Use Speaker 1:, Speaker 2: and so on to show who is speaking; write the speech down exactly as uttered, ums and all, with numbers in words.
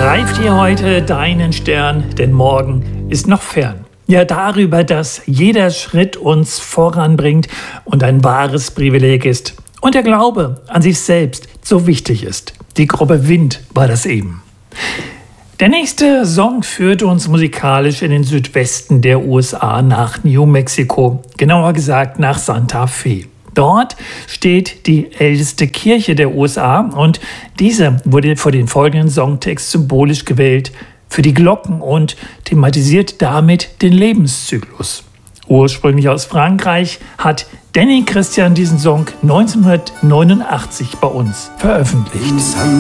Speaker 1: Greif dir heute deinen Stern, denn morgen ist noch fern. Ja, darüber, dass jeder Schritt uns voranbringt und ein wahres Privileg ist. Und der Glaube an sich selbst so wichtig ist. Die Gruppe Wind war das eben. Der nächste Song führt uns musikalisch in den Südwesten der U S A nach New Mexico, genauer gesagt nach Santa Fe. Dort steht die älteste Kirche der U S A und diese wurde für den folgenden Songtext symbolisch gewählt für die Glocken und thematisiert damit den Lebenszyklus. Ursprünglich aus Frankreich hat Danny Christian diesen Song neunzehnhundertneunundachtzig bei uns veröffentlicht.